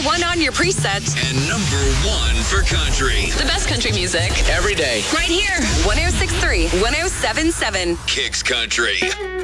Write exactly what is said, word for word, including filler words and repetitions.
one on your preset. And number one for country. The best country music. Every day. Right here. one oh six point three, one oh seven point seven. Kicks Country.